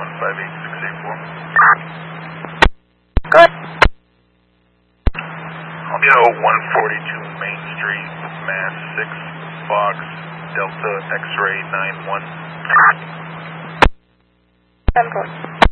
Good. Yo, 142 Main Street, Mass 6, Fox, Delta, X-ray 91. 10-4.